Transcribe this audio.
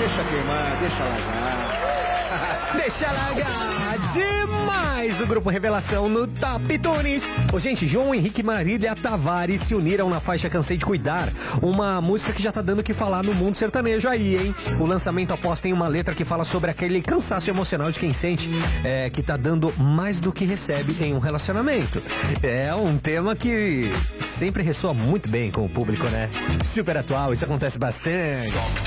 Deixa queimar, deixa largar. Deixa largar demais o Grupo Revelação no Top Tunes. Ô, gente, João Henrique e Marília Tavares se uniram na faixa Cansei de Cuidar, uma música que já tá dando o que falar no mundo sertanejo aí, hein? O lançamento aposta em uma letra que fala sobre aquele cansaço emocional de quem sente que tá dando mais do que recebe em um relacionamento. É um tema que sempre ressoa muito bem com o público, né? Super atual, isso acontece bastante.